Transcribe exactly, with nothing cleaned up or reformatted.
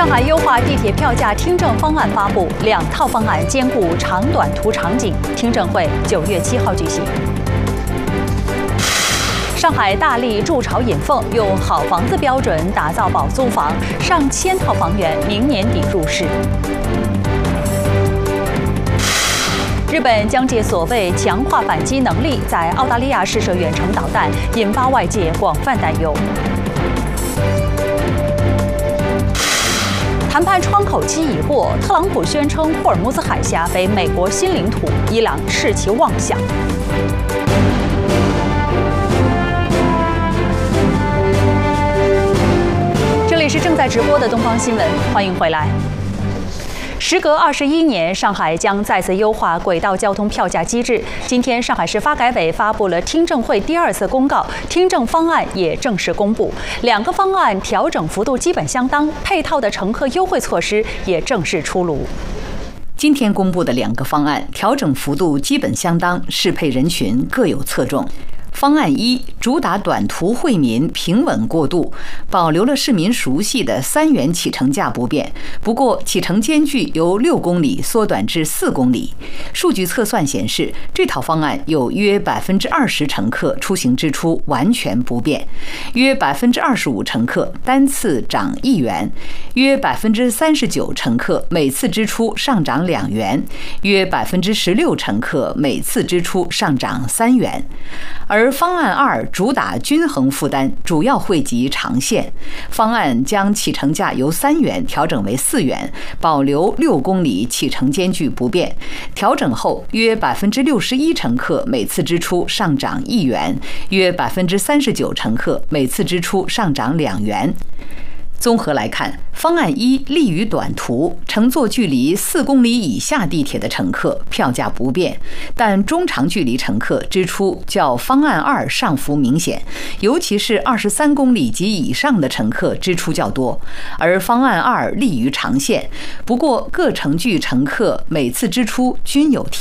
上海优化地铁票价听证方案发布，两套方案兼顾长短途场景，听证会九月七号举行。上海大力筑巢引凤，用好房子标准打造保租房，上千套房源明年底入市。日本将借所谓强化反击能力，在澳大利亚试射远程导弹，引发外界广泛担忧。谈判窗口期已过，特朗普宣称霍尔木兹海峡为美国新领土，伊朗视其妄想。这里是正在直播的东方新闻，欢迎回来。时隔二十一年，上海将再次优化轨道交通票价机制。今天，上海市发改委发布了听证会第二次公告，听证方案也正式公布。两个方案调整幅度基本相当，配套的乘客优惠措施也正式出炉。 今天公布的两个方案调整幅度基本相当，适配人群各有侧重。方案一主打短途惠民平稳过渡，保留了市民熟悉的三元起程价不变，不过起程间距由六公里缩短至四公里。数据测算显示，这套方案有约百分之二十乘客出行支出完全不变，约百分之二十五乘客单次涨一元，约百分之三十九乘客每次支出上涨两元，约百分之十六乘客每次支出上涨三元。而方案二主打均衡负担，主要惠及长线。方案将起程价由三元调整为四元，保留六公里起程间距不变。调整后，约百分之六十一乘客每次支出上涨一元，约百分之三十九乘客每次支出上涨两元。综合来看，方案一利于短途，乘坐距离四公里以下地铁的乘客票价不变，但中长距离乘客支出较方案二上浮明显，尤其是二十三公里及以上的乘客支出较多。而方案二利于长线，不过各乘距乘客每次支出均有提